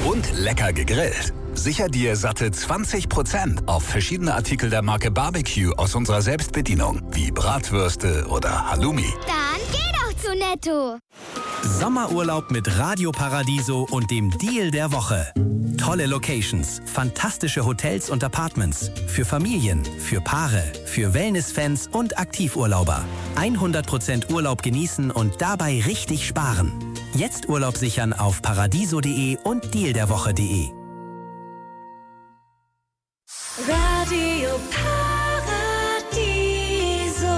und lecker gegrillt. Sicher dir satte 20% auf verschiedene Artikel der Marke Barbecue aus unserer Selbstbedienung, wie Bratwürste oder Halloumi. Dann geh doch zu Netto. Sommerurlaub mit Radio Paradiso und dem Deal der Woche. Tolle Locations, fantastische Hotels und Apartments. Für Familien, für Paare, für Wellnessfans und Aktivurlauber. 100% Urlaub genießen und dabei richtig sparen. Jetzt Urlaub sichern auf paradiso.de und dealderwoche.de. Radio Paradiso.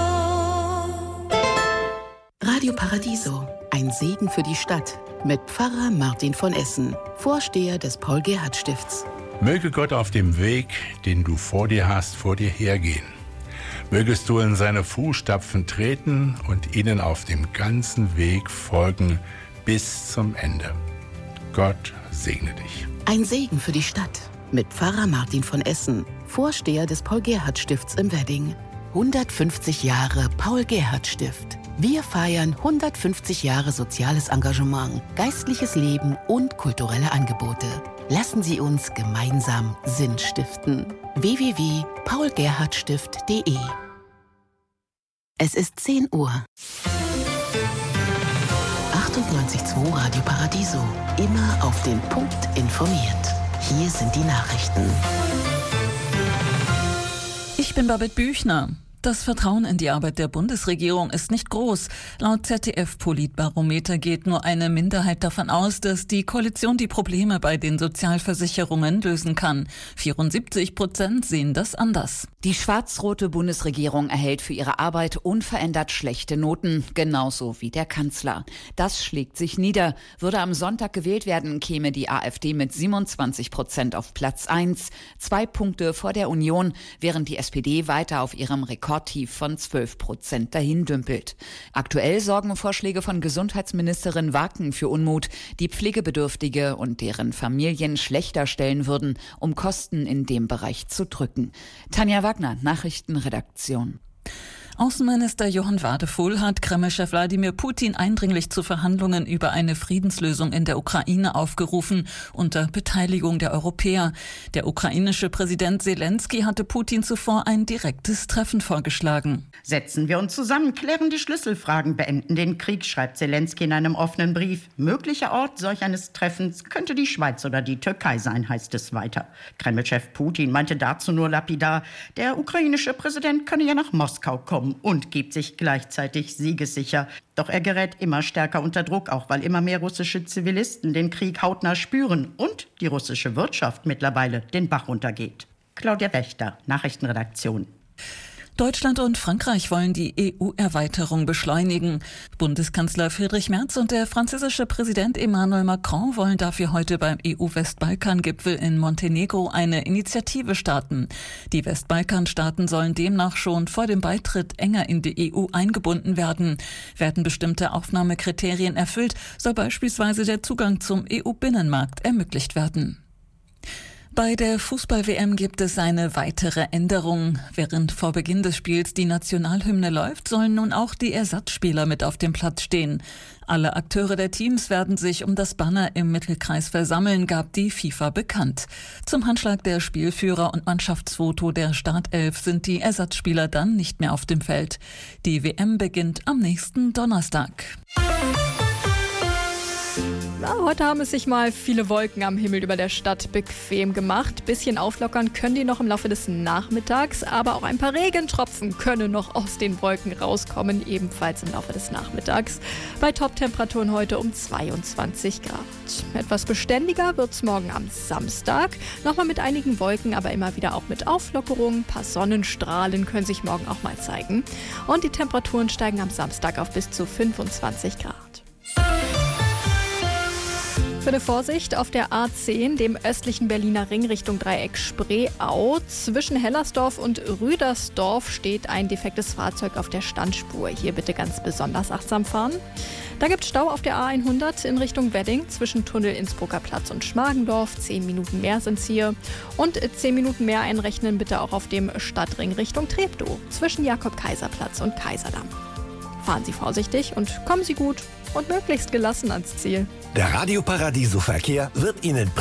Radio Paradiso, ein Segen für die Stadt. Mit Pfarrer Martin von Essen, Vorsteher des Paul-Gerhardt-Stifts. Möge Gott auf dem Weg, den du vor dir hast, vor dir hergehen. Mögest du in seine Fußstapfen treten und ihnen auf dem ganzen Weg folgen bis zum Ende. Gott segne dich. Ein Segen für die Stadt. Mit Pfarrer Martin von Essen, Vorsteher des Paul-Gerhardt-Stifts im Wedding. 150 Jahre Paul-Gerhardt-Stift. Wir feiern 150 Jahre soziales Engagement, geistliches Leben und kulturelle Angebote. Lassen Sie uns gemeinsam Sinn stiften. www.paulgerhardtstift.de. Es ist 10 Uhr. 98.2 Radio Paradiso. Immer auf den Punkt informiert. Hier sind die Nachrichten. Ich bin Babette Büchner. Das Vertrauen in die Arbeit der Bundesregierung ist nicht groß. Laut ZDF-Politbarometer geht nur eine Minderheit davon aus, dass die Koalition die Probleme bei den Sozialversicherungen lösen kann. 74% sehen das anders. Die schwarz-rote Bundesregierung erhält für ihre Arbeit unverändert schlechte Noten, genauso wie der Kanzler. Das schlägt sich nieder. Würde am Sonntag gewählt werden, käme die AfD mit 27% auf Platz 1, 2 Punkte vor der Union, während die SPD weiter auf ihrem Rekordtief von 12% dahin dümpelt. Aktuell sorgen Vorschläge von Gesundheitsministerin Waken für Unmut, die Pflegebedürftige und deren Familien schlechter stellen würden, um Kosten in dem Bereich zu drücken. Tanja Wagner, Nachrichtenredaktion. Außenminister Johann Wadefuhl hat Kreml-Chef Wladimir Putin eindringlich zu Verhandlungen über eine Friedenslösung in der Ukraine aufgerufen, unter Beteiligung der Europäer. Der ukrainische Präsident Zelensky hatte Putin zuvor ein direktes Treffen vorgeschlagen. Setzen wir uns zusammen, klären die Schlüsselfragen, beenden den Krieg, schreibt Zelensky in einem offenen Brief. Möglicher Ort solch eines Treffens könnte die Schweiz oder die Türkei sein, heißt es weiter. Kreml-Chef Putin meinte dazu nur lapidar, der ukrainische Präsident könne ja nach Moskau kommen und gibt sich gleichzeitig siegessicher. Doch er gerät immer stärker unter Druck, auch weil immer mehr russische Zivilisten den Krieg hautnah spüren und die russische Wirtschaft mittlerweile den Bach runtergeht. Claudia Wächter, Nachrichtenredaktion. Deutschland und Frankreich wollen die EU-Erweiterung beschleunigen. Bundeskanzler Friedrich Merz und der französische Präsident Emmanuel Macron wollen dafür heute beim EU-Westbalkan-Gipfel in Montenegro eine Initiative starten. Die Westbalkan-Staaten sollen demnach schon vor dem Beitritt enger in die EU eingebunden werden. Werden bestimmte Aufnahmekriterien erfüllt, soll beispielsweise der Zugang zum EU-Binnenmarkt ermöglicht werden. Bei der Fußball-WM gibt es eine weitere Änderung. Während vor Beginn des Spiels die Nationalhymne läuft, sollen nun auch die Ersatzspieler mit auf dem Platz stehen. Alle Akteure der Teams werden sich um das Banner im Mittelkreis versammeln, gab die FIFA bekannt. Zum Handschlag der Spielführer und Mannschaftsfoto der Startelf sind die Ersatzspieler dann nicht mehr auf dem Feld. Die WM beginnt am nächsten Donnerstag. Na, heute haben es sich mal viele Wolken am Himmel über der Stadt bequem gemacht. Bisschen auflockern können die noch im Laufe des Nachmittags, aber auch ein paar Regentropfen können noch aus den Wolken rauskommen, ebenfalls im Laufe des Nachmittags. Bei Top-Temperaturen heute um 22 Grad. Etwas beständiger wird es morgen am Samstag. Nochmal mit einigen Wolken, aber immer wieder auch mit Auflockerungen. Ein paar Sonnenstrahlen können sich morgen auch mal zeigen. Und die Temperaturen steigen am Samstag auf bis zu 25 Grad. Für eine Vorsicht auf der A10, dem östlichen Berliner Ring Richtung Dreieck Spreeau. Zwischen Hellersdorf und Rüdersdorf steht ein defektes Fahrzeug auf der Standspur. Hier bitte ganz besonders achtsam fahren. Da gibt es Stau auf der A100 in Richtung Wedding zwischen Tunnel Innsbrucker Platz und Schmargendorf. 10 Minuten mehr sind es hier. Und 10 Minuten mehr einrechnen bitte auch auf dem Stadtring Richtung Treptow zwischen Jakob-Kaiser-Platz und Kaiserdamm. Fahren Sie vorsichtig und kommen Sie gut und möglichst gelassen ans Ziel. Der Radio Paradiso Verkehr wird Ihnen